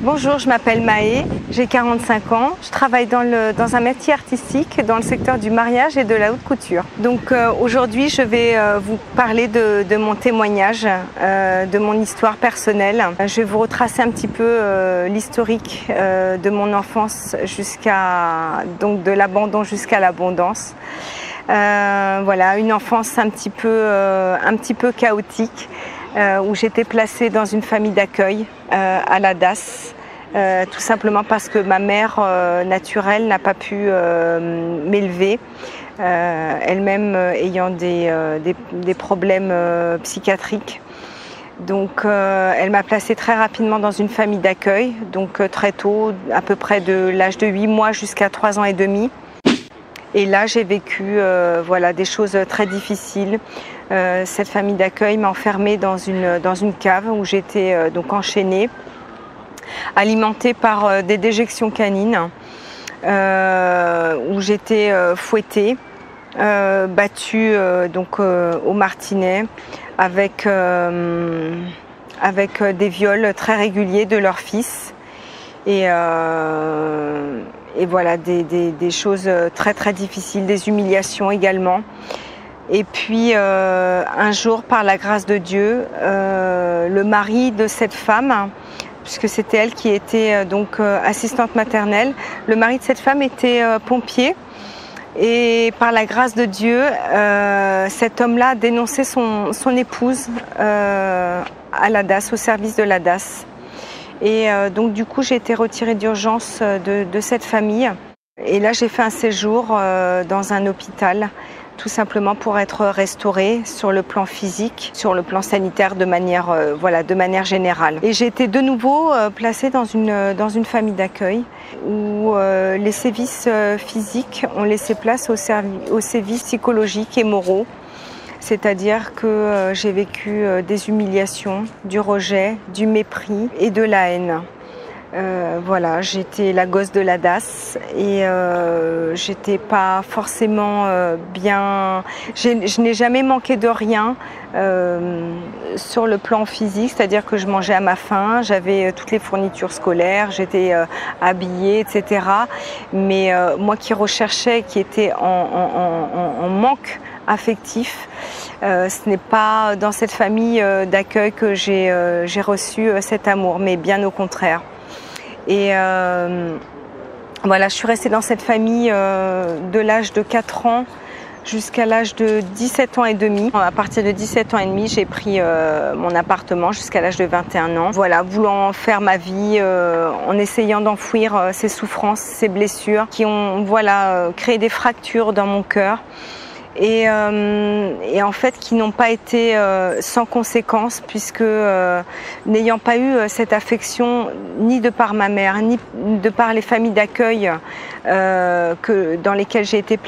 Bonjour, je m'appelle Maë, j'ai 45 ans. Je travaille dans un métier artistique dans le secteur du mariage et de la haute couture. Donc aujourd'hui, je vais vous parler de mon témoignage, de mon histoire personnelle. Je vais vous retracer un petit peu l'historique de mon enfance donc de l'abandon jusqu'à l'abondance. Voilà, une enfance un petit peu chaotique. Où j'étais placée dans une famille d'accueil à la DAS, tout simplement parce que ma mère naturelle n'a pas pu m'élever, elle-même ayant des problèmes psychiatriques. Donc elle m'a placée très rapidement dans une famille d'accueil, donc très tôt, à peu près de l'âge de 8 mois jusqu'à 3 ans et demi. Et là, j'ai vécu des choses très difficiles. Cette famille d'accueil m'a enfermée dans une cave où j'étais donc enchaînée, alimentée par des déjections canines, où j'étais fouettée, battue au martinet, avec des viols très réguliers de leur fils. Et voilà, des choses très très difficiles, des humiliations également. Et puis un jour, par la grâce de Dieu, le mari de cette femme, puisque c'était elle qui était assistante maternelle, le mari de cette femme était pompier. Et par la grâce de Dieu, cet homme-là a dénoncé son épouse à la DAS, au service de la DAS. Et donc du coup, j'ai été retirée d'urgence de cette famille. Et là, j'ai fait un séjour dans un hôpital, tout simplement pour être restaurée sur le plan physique, sur le plan sanitaire de manière générale. Et j'ai été de nouveau placée dans une famille d'accueil où les sévices physiques ont laissé place aux sévices psychologiques et moraux. C'est-à-dire que j'ai vécu des humiliations, du rejet, du mépris et de la haine. Voilà, j'étais la gosse de la DAS et j'étais pas forcément bien. Je n'ai jamais manqué de rien sur le plan physique, c'est-à-dire que je mangeais à ma faim, j'avais toutes les fournitures scolaires, j'étais habillée, etc. Mais moi qui recherchais, qui était en manque affectif, ce n'est pas dans cette famille d'accueil que j'ai reçu cet amour, mais bien au contraire. Et voilà, je suis restée dans cette famille de l'âge de 4 ans jusqu'à l'âge de 17 ans et demi. À partir de 17 ans et demi, j'ai pris mon appartement jusqu'à l'âge de 21 ans. Voilà, voulant faire ma vie, en essayant d'enfouir ces souffrances, ces blessures qui ont créé des fractures dans mon cœur. Et en fait qui n'ont pas été sans conséquences, puisque n'ayant pas eu cette affection ni de par ma mère, ni de par les familles d'accueil dans lesquelles j'ai été